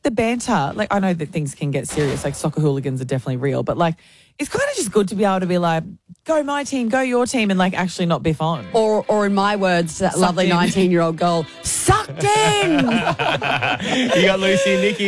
the banter. Like, I know that things can get serious. Like, soccer hooligans are definitely real. But, like, it's kind of just good to be able to be like, go my team, go your team, and, like, actually not biff on. Or in my words, that lovely 19-year-old girl, sucked in. You got Lucy and Nikki.